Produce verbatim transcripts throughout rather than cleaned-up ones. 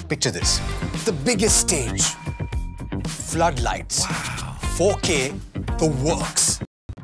Picture this. The biggest stage. Floodlights. Wow. four K, the works.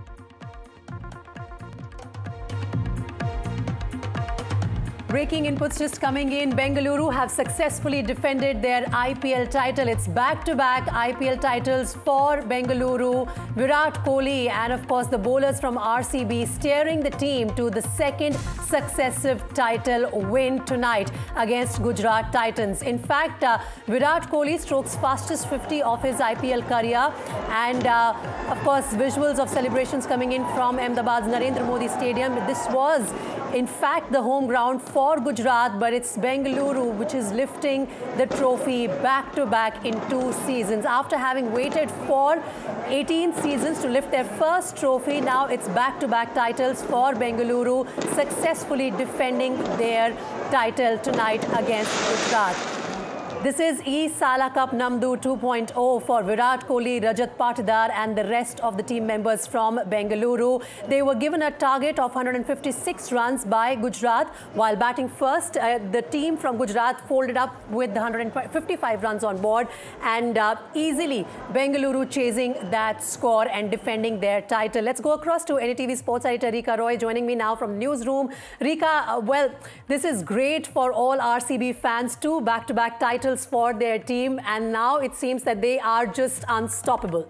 Breaking inputs just coming in. Bengaluru have successfully defended their I P L title. It's back-to-back I P L titles for Bengaluru. Virat Kohli and, of course, the bowlers from R C B steering the team to the second successive title win tonight against Gujarat Titans. In fact, uh, Virat Kohli strokes fastest fifty of his I P L career. And, uh, of course, visuals of celebrations coming in from Ahmedabad's Narendra Modi Stadium. This was, in fact, the home ground for For Gujarat, but it's Bengaluru which is lifting the trophy back-to-back in two seasons. After having waited for eighteen seasons to lift their first trophy, now it's back-to-back titles for Bengaluru, successfully defending their title tonight against Gujarat. This is E-Sala Cup Namdu two point oh for Virat Kohli, Rajat Patidar and the rest of the team members from Bengaluru. They were given a target of one hundred fifty-six runs by Gujarat. While batting first, uh, the team from Gujarat folded up with one hundred fifty-five runs on board and uh, easily Bengaluru chasing that score and defending their title. Let's go across to N D T V sports editor Rika Roy joining me now from newsroom. Rika, uh, well, this is great for all R C B fans. Two back-to-back titles for their team, and now it seems that they are just unstoppable.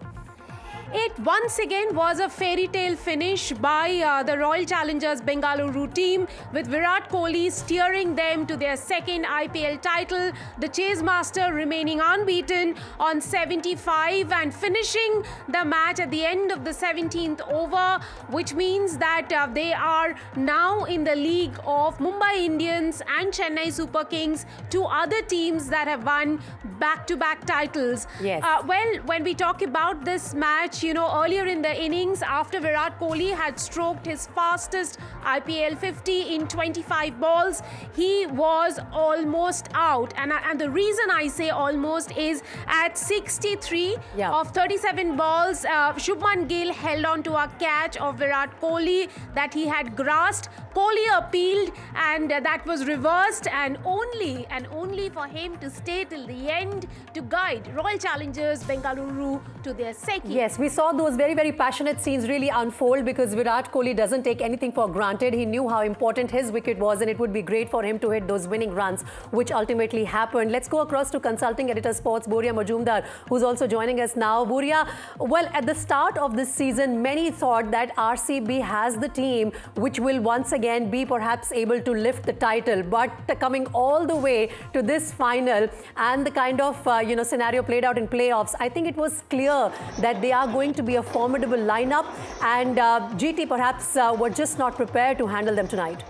It once again was a fairy tale finish by uh, the Royal Challengers Bengaluru team, with Virat Kohli steering them to their second I P L title. The chase master remaining unbeaten on seventy-five and finishing the match at the end of the seventeenth over, which means that uh, they are now in the league of Mumbai Indians and Chennai Super Kings, two other teams that have won back-to-back titles. Yes. Uh, well, when we talk about this match, you know, earlier in the innings, after Virat Kohli had stroked his fastest I P L fifty in twenty-five balls, he was almost out. And, and the reason I say almost is at sixty-three yeah. of thirty-seven balls, uh, Shubman Gill held on to a catch of Virat Kohli that he had grasped. Kohli appealed and uh, that was reversed, and only and only for him to stay till the end to guide Royal Challengers Bengaluru to their second. Yes, we saw those very, very passionate scenes really unfold because Virat Kohli doesn't take anything for granted. He knew how important his wicket was, and it would be great for him to hit those winning runs, which ultimately happened. Let's go across to consulting editor sports, Boria Majumdar, who's also joining us now. Boria, well, at the start of this season, many thought that R C B has the team which will once again be perhaps able to lift the title. But coming all the way to this final and the kind of, uh, you know, scenario played out in playoffs, I think it was clear that they are going to be a formidable lineup, and uh, G T perhaps uh, were just not prepared to handle them tonight.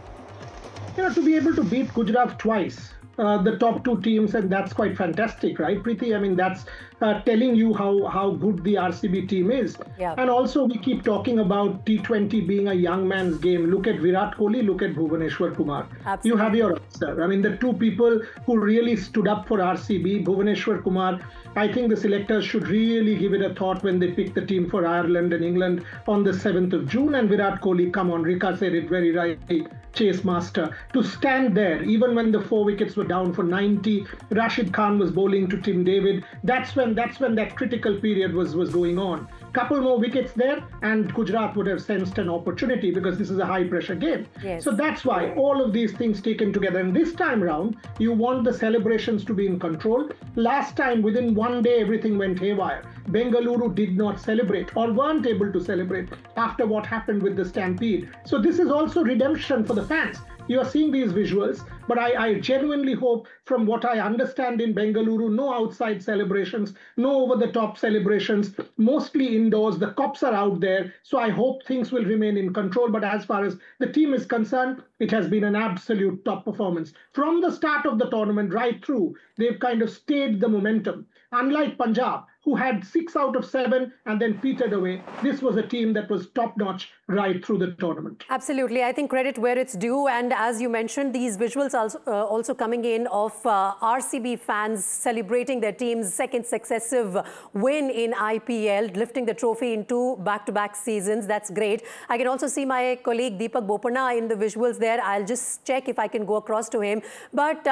You know, to be able to beat Gujarat twice, uh, the top two teams, and that's quite fantastic, right, Preeti? I mean, that's uh, telling you how, how good the R C B team is. Yeah. And also, we keep talking about T twenty being a young man's game. Look at Virat Kohli, look at Bhuvaneshwar Kumar. Absolutely. You have your answer. I mean, the two people who really stood up for R C B, Bhuvaneshwar Kumar, I think the selectors should really give it a thought when they pick the team for Ireland and England on the seventh of June. And Virat Kohli, come on, Rika said it very rightly, chase master, to stand there, even when the four wickets were down for ninety, Rashid Khan was bowling to Tim David. That's when that's when that critical period was, was going on. Couple more wickets there, and Gujarat would have sensed an opportunity because this is a high-pressure game. Yes. So that's why all of these things taken together. And this time round, you want the celebrations to be in control. Last time, within one day, everything went haywire. Bengaluru did not celebrate or weren't able to celebrate after what happened with the Stampede. So this is also redemption for the fans. You are seeing these visuals, but I, I genuinely hope, from what I understand in Bengaluru, no outside celebrations, no over-the-top celebrations, mostly indoors. The cops are out there, so I hope things will remain in control. But as far as the team is concerned, it has been an absolute top performance. From the start of the tournament right through, they've kind of stayed the momentum. Unlike Punjab, who had six out of seven and then petered away, this was a team that was top-notch right through the tournament. Absolutely. I think credit where it's due. And as you mentioned, these visuals also, uh, also coming in of uh, R C B fans celebrating their team's second successive win in I P L, lifting the trophy in two back-to-back seasons. That's great. I can also see my colleague Deepak Bopanna in the visuals there. I'll just check if I can go across to him. But